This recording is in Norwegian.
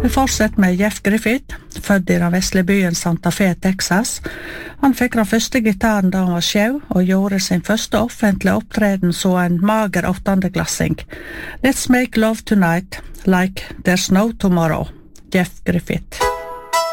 Vi fortsetter med Jeff Griffith, født i den vestlige byen Santa Fe, Texas. Han fikk den første gitaren da han var skjev, og gjorde sin første offentlige opptreden så en mager åttendeklassing. Let's make love tonight, like there's no tomorrow. Jeff Griffith.